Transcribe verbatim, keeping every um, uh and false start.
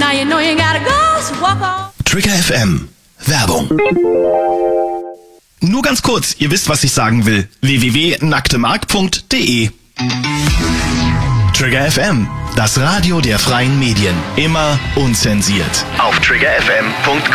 Now you know you gotta go, so walk on. Trigger F M. Werbung. Nur ganz kurz, ihr wisst, was ich sagen will. w w w punkt nacktemark punkt de Trigger F M, das Radio der freien Medien. Immer unzensiert. Auf trigger f m punkt com